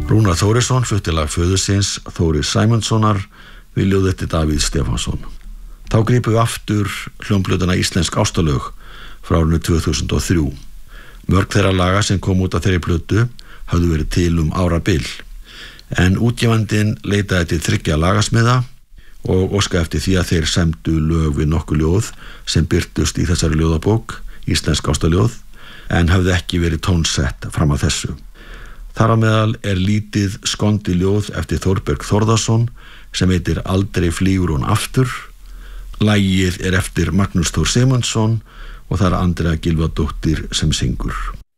Rúnar Þórisson flutti lag föðursins Þóris Sæmundssonar við ljóð eftir Davíð Stefánsson. Þá gripum við aftur hljómplötuna Íslensk ástalög frá árinu 2003. Mörg þeirra laga sem kom út af þeirri plötu hafðu verið til árabil, en útgefandinn leitaði til 3 lagasmiða og óskaði eftir því að þeir semdu lög við nokkur ljóð sem birtust í þessari ljóðabók, Íslensk ástaljóð, en hafði ekki verið tónsett fram að þessu. Þar á meðal lítið skondið ljóð eftir Þórberg Þórðarson sem heitir Aldrei flýgur hún aftur. Lagið eftir Magnús Þór Sigmundsson og það Andrea Gylfadóttir sem syngur.